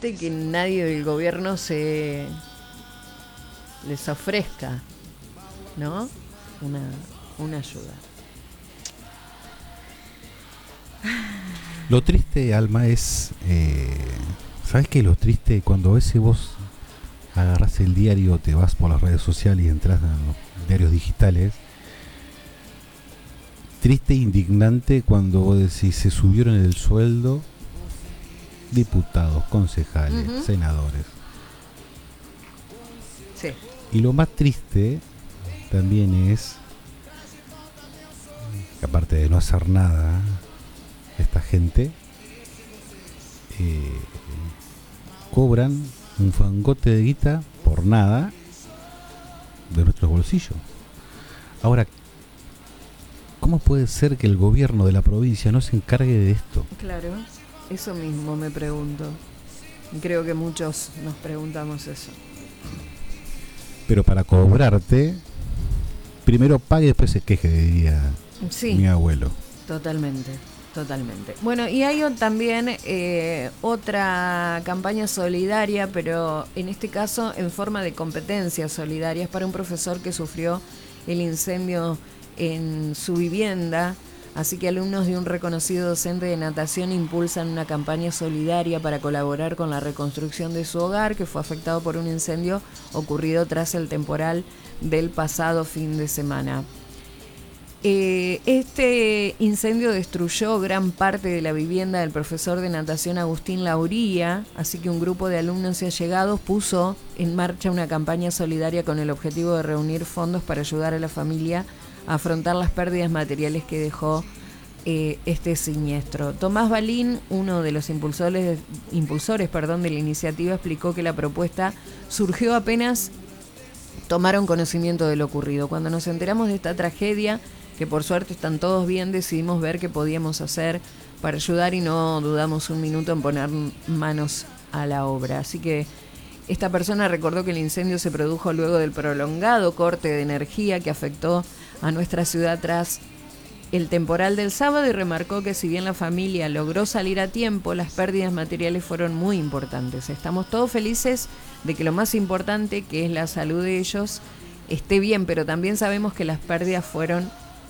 triste que nadie del gobierno se les ofrezca, ¿no? Una ayuda. Lo triste, Alma, es... ¿sabes qué? Lo triste, cuando a veces vos agarrás el diario, te vas por las redes sociales y entras en los diarios digitales, triste e indignante cuando vos decís, se subieron el sueldo diputados, concejales, senadores. Sí. Y lo más triste también es que, aparte de no hacer nada, esta gente cobran un fangote de guita por nada de nuestros bolsillos. Ahora, ¿cómo puede ser que el gobierno de la provincia no se encargue de esto? Claro, eso mismo me pregunto. Creo que muchos nos preguntamos eso. Pero para cobrarte, primero pague y después se queje, diría mi abuelo. Totalmente. Bueno, y hay también otra campaña solidaria, pero en este caso en forma de competencias solidarias para un profesor que sufrió el incendio en su vivienda. Así que alumnos de un reconocido docente de natación impulsan una campaña solidaria para colaborar con la reconstrucción de su hogar, que fue afectado por un incendio ocurrido tras el temporal del pasado fin de semana. Este incendio destruyó gran parte de la vivienda del profesor de natación Agustín Lauría, así que un grupo de alumnos y allegados puso en marcha una campaña solidaria con el objetivo de reunir fondos para ayudar a la familia a afrontar las pérdidas materiales que dejó este siniestro. Tomás Balín, uno de los impulsores de la iniciativa, explicó que la propuesta surgió apenas tomaron conocimiento de lo ocurrido. Cuando nos enteramos de esta tragedia, que por suerte están todos bien, decidimos ver qué podíamos hacer para ayudar y no dudamos un minuto en poner manos a la obra. Así que esta persona recordó que el incendio se produjo luego del prolongado corte de energía que afectó a nuestra ciudad tras el temporal del sábado y remarcó que si bien la familia logró salir a tiempo, las pérdidas materiales fueron muy importantes. Estamos todos felices de que lo más importante, que es la salud de ellos, esté bien, pero también sabemos que las pérdidas fueron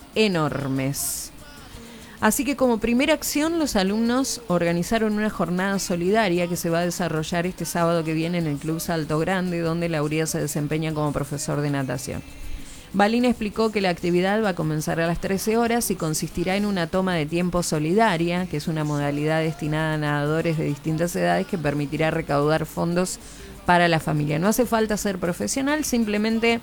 enormes. Así que como primera acción, los alumnos organizaron una jornada solidaria que se va a desarrollar este sábado que viene en el Club Salto Grande, donde Lauría se desempeña como profesor de natación. Balín explicó que la actividad va a comenzar a las 13 horas y consistirá en una toma de tiempo solidaria, que es una modalidad destinada a nadadores de distintas edades que permitirá recaudar fondos para la familia. No hace falta ser profesional, simplemente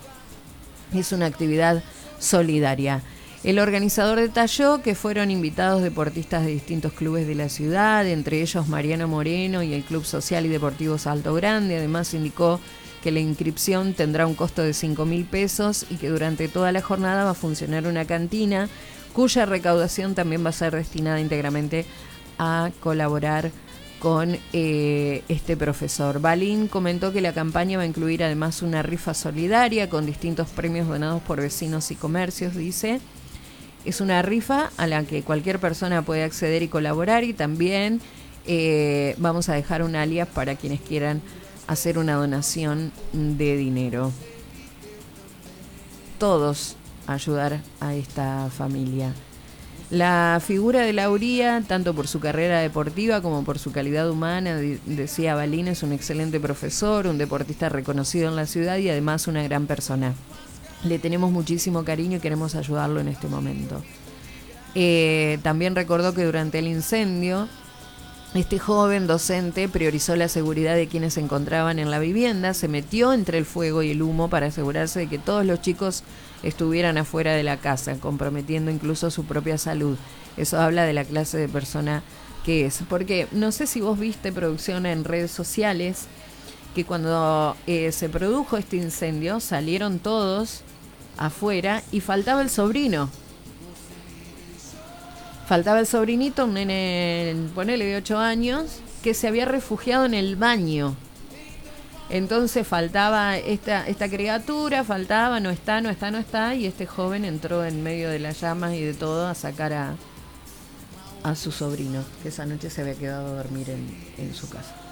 es una actividad solidaria. El organizador detalló que fueron invitados deportistas de distintos clubes de la ciudad, entre ellos Mariano Moreno y el Club Social y Deportivo Salto Grande. Además indicó que la inscripción tendrá un costo de 5.000 pesos y que durante toda la jornada va a funcionar una cantina cuya recaudación también va a ser destinada íntegramente a colaborar con este profesor. Balín comentó que la campaña va a incluir además una rifa solidaria con distintos premios donados por vecinos y comercios, dice. Es una rifa a la que cualquier persona puede acceder y colaborar, y también vamos a dejar un alias para quienes quieran hacer una donación de dinero. Todos ayudar a esta familia. La figura de Lauría, tanto por su carrera deportiva como por su calidad humana, decía Balín, es un excelente profesor, un deportista reconocido en la ciudad y además una gran persona. Le tenemos muchísimo cariño y queremos ayudarlo en este momento. También recordó que durante el incendio, este joven docente priorizó la seguridad de quienes se encontraban en la vivienda, se metió entre el fuego y el humo para asegurarse de que todos los chicos estuvieran afuera de la casa, comprometiendo incluso su propia salud. Eso habla de la clase de persona que es. Porque no sé si vos viste, producción, en redes sociales, que cuando se produjo este incendio salieron todos afuera y faltaba el sobrino. Faltaba el sobrinito, un nene, ponele de 8 años, que se había refugiado en el baño. Entonces faltaba esta criatura, faltaba, no está, y este joven entró en medio de las llamas y de todo a sacar a su sobrino, que esa noche se había quedado a dormir en su casa.